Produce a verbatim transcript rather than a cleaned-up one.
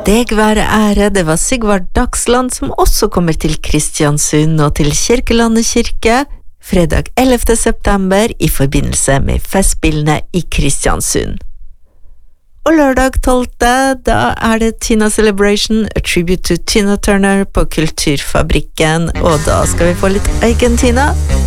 Deg være ære, det var Sigvard Dagsland som også kommer til Kristiansund og til Kirkelandet kirke fredag ellevte september i forbindelse med festspillene i Kristiansund. Og lørdag tolvte, da er det Tina Celebration, a tribute to Tina Turner på Kulturfabrikken, og da skal vi få litt egen Tina.